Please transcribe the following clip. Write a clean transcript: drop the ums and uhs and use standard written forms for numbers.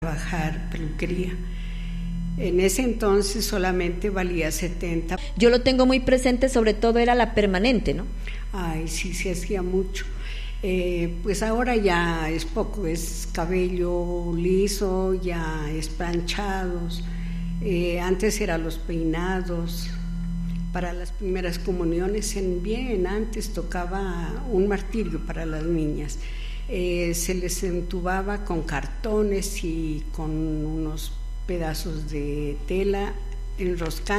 trabajar peluquería. En ese entonces solamente valía 70. Yo lo tengo muy presente, sobre todo era la permanente, ¿no? Ay, sí, se hacía mucho. Pues ahora ya es poco, es cabello liso, ya es planchados. Antes eran los peinados. Para las primeras comuniones, bien antes tocaba un martirio para las niñas. Se les entubaba con cartones y con unos pedazos de tela enroscando